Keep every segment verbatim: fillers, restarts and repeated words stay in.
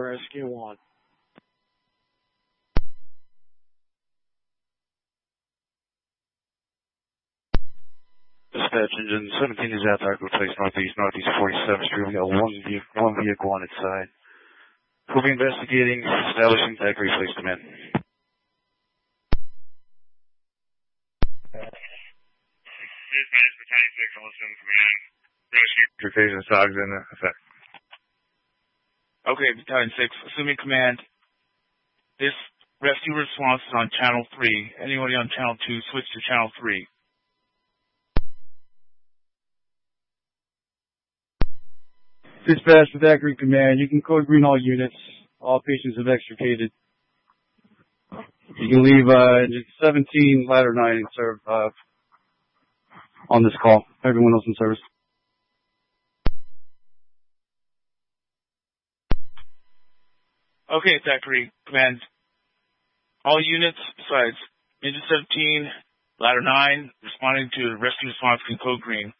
Rescue one. Dispatch engine seventeen is out there. Replace northeast, northeast forty-seventh Street. We got one vehicle, one vehicle on its side. We'll be investigating, establishing tech replace command. Dispatch battalion six, I'm listening to command. Rescue phase dogs in effect. Okay, battalion six, assuming command. This rescue response is on channel three. Anybody on channel two, switch to channel three. Dispatch with accurate command. You can code green all units. All patients have extricated. You can leave uh, engine seventeen, ladder nine, and serve uh, on this call. Everyone else in service. Okay, Factory Command. All units besides engine seventeen, ladder nine, responding to rescue response can code green.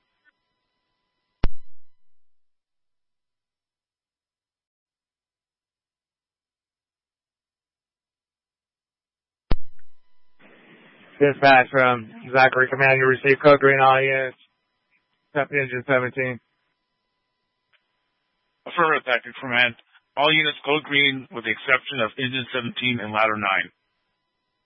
Dispatch from Zachary Command, you receive code green all units. Except engine seventeen. Affirmative, Factory Command. All units code green with the exception of engine seventeen and ladder nine.